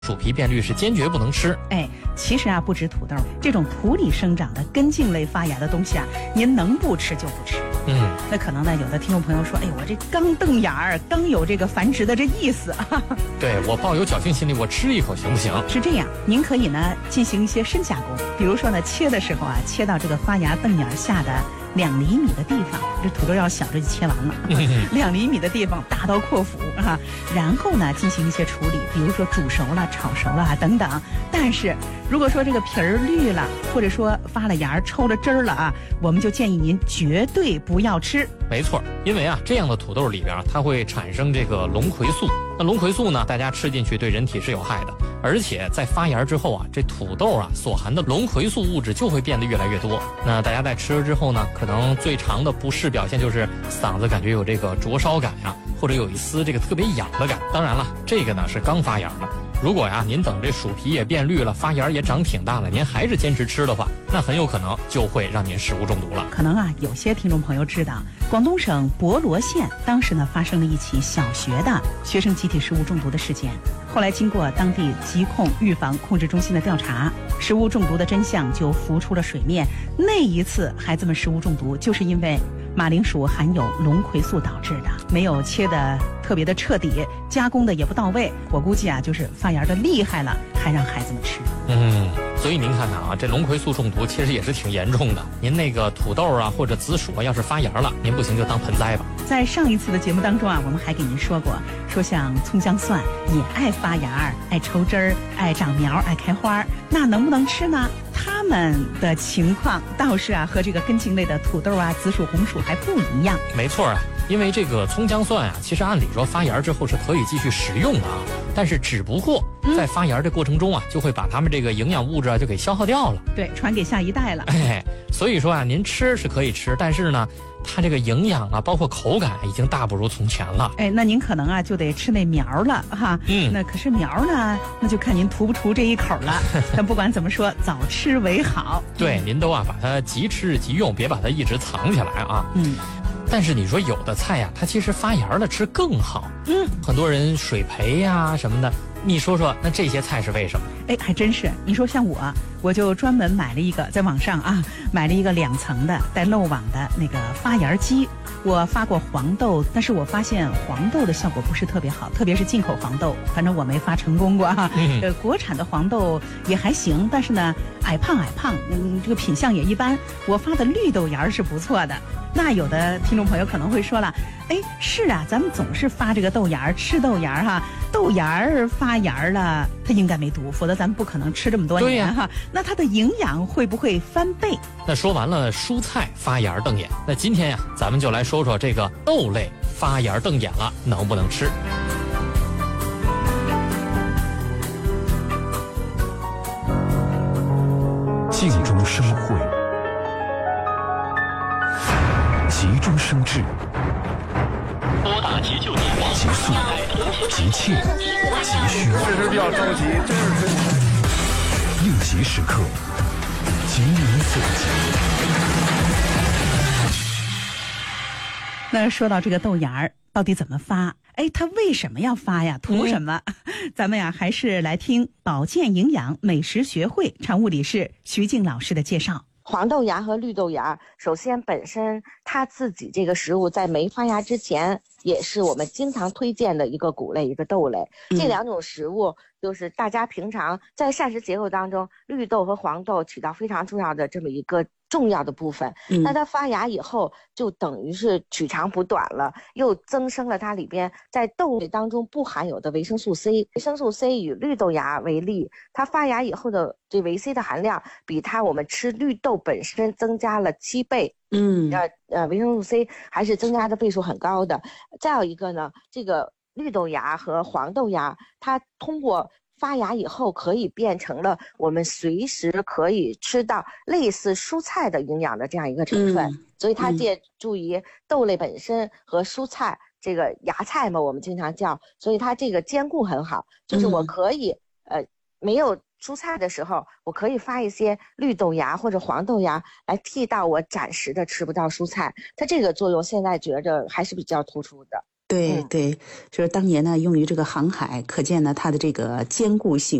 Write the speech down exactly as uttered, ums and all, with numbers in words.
薯皮变绿是坚决不能吃。 哎，其实啊，不止土豆，这种土里生长的根茎类发芽的东西啊，您能不吃就不吃。 嗯， 那可能呢，有的听众朋友说，哎，我这刚瞪眼儿，刚有这个繁殖的这意思。 对，我抱有侥幸心理，我吃一口行不行？ 是这样，您可以呢进行一些深加工，比如说呢，切的时候啊，切到这个发芽瞪眼下的两厘米的地方，这土豆要小这就切完了，两厘米的地方大刀阔斧啊，然后呢进行一些处理，比如说煮熟了、炒熟了啊等等。但是如果说这个皮儿绿了，或者说发了芽、抽了汁儿了啊，我们就建议您绝对不要吃。 没错，因为啊这样的土豆里边它会产生这个龙葵素，那龙葵素呢，大家吃进去对人体是有害的，而且在发芽之后啊，这土豆啊所含的龙葵素物质就会变得越来越多。那大家在吃了之后呢，可能最常的不适表现就是嗓子感觉有这个灼烧感呀、啊，或者有一丝这个特别痒的感。当然了，这个呢是刚发芽的。如果呀您等这薯皮也变绿了，发芽也长挺大了，您还是坚持吃的话，那很有可能就会让您食物中毒了。 可能啊有些听众朋友知道，广东省博罗县当时呢发生了一起小学的学生集体食物中毒的事件。后来经过当地疾控预防控制中心的调查，食物中毒的真相就浮出了水面。那一次孩子们食物中毒就是因为马铃薯含有龙葵素导致的，没有切的特别的彻底，加工的也不到位。我估计啊，就是发芽的厉害了，还让孩子们吃。 嗯，所以您看看啊，这龙葵素中毒其实也是挺严重的。您那个土豆啊或者紫薯啊，要是发芽了，您不行就当盆栽吧。 在上一次的节目当中啊，我们还给您说过，说像葱姜蒜也爱发芽、爱抽汁儿、爱长苗、爱开花，那能不能吃呢？它们的情况倒是啊，和这个根茎类的土豆啊、紫薯、红薯还不一样。 没错啊，因为这个葱姜蒜啊，其实按理说发芽之后是可以继续食用的啊，但是只不过在发芽的过程中啊，就会把它们这个营养物质啊就给消耗掉了。 对，传给下一代了。 哎，所以说啊，您吃是可以吃，但是呢，它这个营养啊，包括口感已经大不如从前了。 哎，那您可能啊就得吃那苗了哈。嗯，那可是苗呢，那就看您图不图这一口了。但不管怎么说，早吃为好。 对，您都啊把它即吃即用，别把它一直藏起来啊。嗯。但是你说有的菜呀、啊，它其实发芽了吃更好。嗯，很多人水培呀、啊、什么的，你说说，那这些菜是为什么？ 哎，还真是。你说像我，我就专门买了一个，在网上啊买了一个两层的带漏网的那个发芽机。我发过黄豆，但是我发现黄豆的效果不是特别好，特别是进口黄豆，反正我没发成功过啊。嗯、呃，国产的黄豆也还行，但是呢，矮胖矮胖，嗯，这个品相也一般。我发的绿豆芽是不错的。那有的听众朋友可能会说了，哎，是啊，咱们总是发这个豆芽吃豆芽哈，豆芽发芽了，它应该没毒，否则咱们不可能吃这么多年哈。那它的营养会不会翻倍？ 那说完了蔬菜发芽瞪眼，那今天呀，咱们就来说说这个豆类发芽瞪眼了能不能吃？ 静中生慧，急中生智， 拨打急救电话， 急速、急切、急需， 这是比较着急，这是应急时刻，急民所急。 那说到这个豆芽儿到底怎么发？哎，它为什么要发呀？图什么？嗯、咱们呀，还是来听保健营养美食学会常务理事徐静老师的介绍。 黄豆芽和绿豆芽，首先本身它自己这个食物在没发芽之前，也是我们经常推荐的一个谷类，一个豆类。嗯、这两种食物就是大家平常在膳食结构当中，绿豆和黄豆起到非常重要的这么一个重要的部分。嗯、那它发芽以后，就等于是取长补短了，又增生了它里边在豆类当中不含有的维生素 C。维生素 C 以绿豆芽为例，它发芽以后的这维 C 的含量比它我们吃绿豆本身增加了七倍。嗯，呃呃，维生素 C 还是增加的倍数很高的。再有一个呢，这个绿豆芽和黄豆芽，它通过发芽以后可以变成了我们随时可以吃到类似蔬菜的营养的这样一个成分。嗯、所以它借助于豆类本身和蔬菜，这个芽菜嘛，我们经常叫，所以它这个兼顾很好。就是我可以、嗯、呃没有蔬菜的时候，我可以发一些绿豆芽或者黄豆芽来替到我暂时的吃不到蔬菜，它这个作用现在觉着还是比较突出的。 对对，就是当年呢用于这个航海，可见呢它的这个坚固性。